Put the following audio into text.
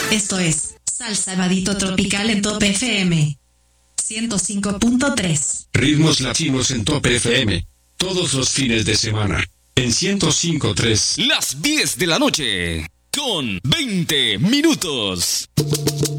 Esto es Salsa Vadito Tropical en Top FM 105.3. Ritmos latinos en Top FM. Todos los fines de semana. En 105.3. Las 10 de la noche. Con 20 minutos.